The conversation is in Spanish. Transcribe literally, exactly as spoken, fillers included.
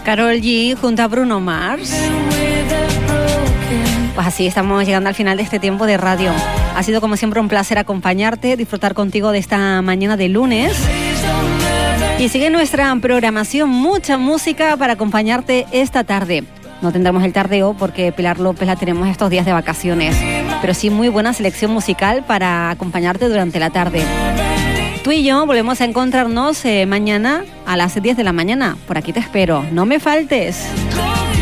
Karol G junto a Bruno Mars. Pues así estamos llegando al final de este tiempo de radio. Ha sido como siempre un placer acompañarte, disfrutar contigo de esta mañana de lunes. Y sigue nuestra programación, mucha música para acompañarte esta tarde. No tendremos el tardeo porque Pilar López la tenemos estos días de vacaciones, pero sí muy buena selección musical para acompañarte durante la tarde. Tú y yo volvemos a encontrarnos eh, mañana a las diez de la mañana. Por aquí te espero. No me faltes.